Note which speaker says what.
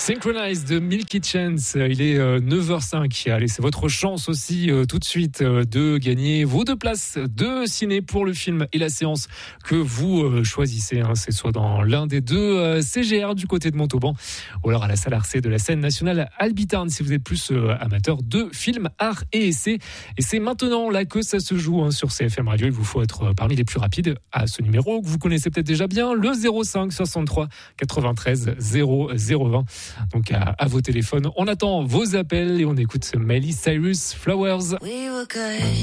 Speaker 1: Synchronize de Milky Chance, il est 9h05. Allez, c'est votre chance aussi tout de suite de gagner vos 2 places de ciné pour le film et la séance que vous choisissez. C'est soit dans l'un des 2 CGR du côté de Montauban ou alors à la salle Arcé de la scène nationale Albitarn si vous êtes plus amateur de films, art et essai. Et c'est maintenant là que ça se joue sur CFM Radio. Il vous faut être parmi les plus rapides à ce numéro que vous connaissez peut-être déjà bien, le 05 63 93 0020. Donc à vos téléphones. On attend vos appels et on écoute Miley Cyrus, Flowers.